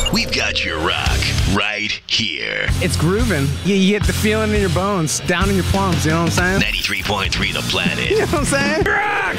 We've got your rock right here. It's grooving. You get the feeling in your bones, down in your plums, you know what I'm saying? 93.3 The Planet. You know what I'm saying? Rock!